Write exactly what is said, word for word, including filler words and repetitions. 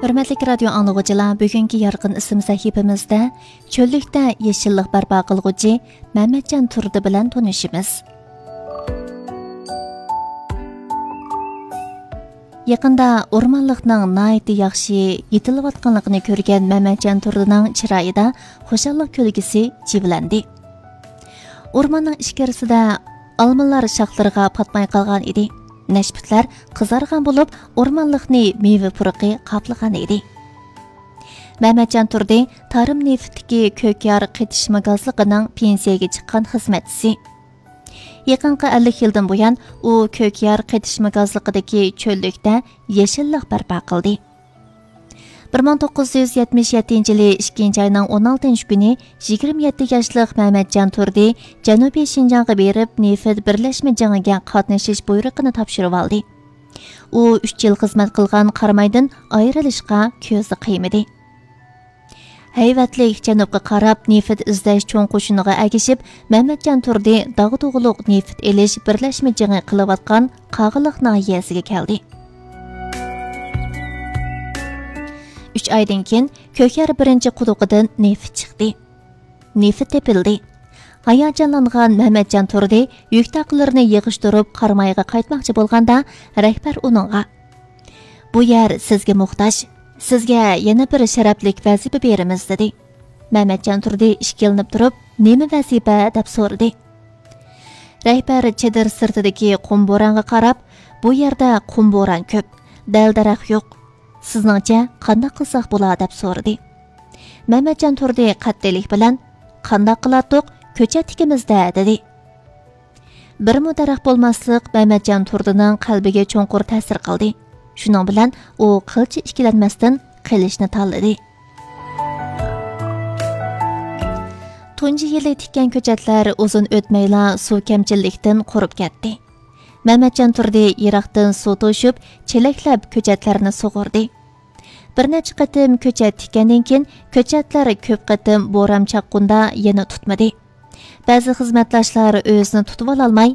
Hürmetli radyo anlıqıcılar, bugünkü yarqın isim sahifimizde çöllükte yeşillik barpa qılğıcı Mehmetcan Turdi bilen tanışımız. Yaqında ormanlıqның naiti yaxşı yetilayotganligini ko'rgan Mehmetcan Turdining chiroyida xo'shallik kulgisi jivlandi. Ormanning ichkarisida almalar shoxlariga patmay qolgan edi. Nashbitlar qizargan bo'lib, o'rmonliqni meva puruqi qoplagan edi. Mehmetcan Turdi Tarim neftdagi ko'kyar qetish magazligining pensiyaga chiqqan xizmatchisi. Yaqinqi ellik yildan buyon u ko'kyar qetish magazligidagi cho'llikda yeshillik barpo qildi. bir ming to'qqiz yuz yetmish yettinchi yili ikkinchi oyning o'n oltinchi kuni yigirma yetti yoshli Mehmetcan Turdi Janubiy Shinjongga berib neft birlashma jangiga qatnashish buyrug'ini topshirib oldi. U uch yil xizmat qilgan Qarmaydan ayrilishga ko'zi qiymadi. Hayvatlik janubga qarab neft izlash cho'ng qo'shiniga agishib, Mehmetcan Turdi dag'dug'liq neft elish birlashma jangi qilayotgan Qag'iliq nahiyasiga keldi. uch oydan keyin ko'kyar birinchi quduqidan neft chiqdi. Neft tepildi. Hayajonlangan Mehmetcan Turdi yuk taqlarini yig'ishtirib Qarmayga qaytmoqchi bo'lganda, rahbar uningga: "Bu yer sizga muhtoj. Sizga yana bir sharaflik vazifa beramiz" dedi. Mehmetcan Turdi ishkilinib turib, "Nima vazifa?" deb so'radi. Rahbar chedir sirtidagi qum bo'ronga qarab, "Bu yerda qum bo'ron ko'p, dal-daraxt yo'q. Sizningcha qanday qilsak bo'lar?" deb so'radi. Mehmetcan Turdi qat'iylik bilan "Qanday qilardik? Ko'chat tikimizda" dedi. Bir daraxt bo'lmaslik Mehmetcan Turdining qalbiga cho'nqur ta'sir qildi. Shuning bilan u qilcha ikkilanmasdan qilishni tanladi. Tunji yili tikkan ko'chatlar uzun o'tmayla suv kamchilikdan qurib ketdi. Mehmetcan Turdi Iroqdan suv to'shib, chelaklab ko'chatlarni sug'urdi. Bir necha qatim ko'chat tikkandan keyin ko'chatlar ko'p qatim bo'ram chaqqunda yana tutmadi. Ba'zi xizmatdoshlar o'zini tutib ololmay